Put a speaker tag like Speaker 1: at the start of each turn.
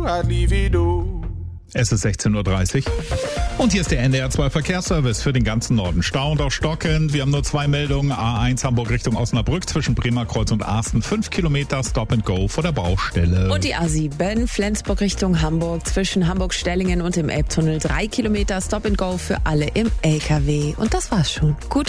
Speaker 1: I'd leave it all.
Speaker 2: Es ist 16:30 Uhr und hier ist der NDR 2 Verkehrsservice für den ganzen Norden. Stau und auch stockend. Wir haben nur 2 Meldungen. A1 Hamburg Richtung Osnabrück zwischen Bremerkreuz und Asten 5 Kilometer Stop and Go vor der Baustelle.
Speaker 3: Und die A7 Flensburg Richtung Hamburg zwischen Hamburg-Stellingen und dem Elbtunnel 3 Kilometer Stop and Go für alle im LKW. Und das war's schon. Gut.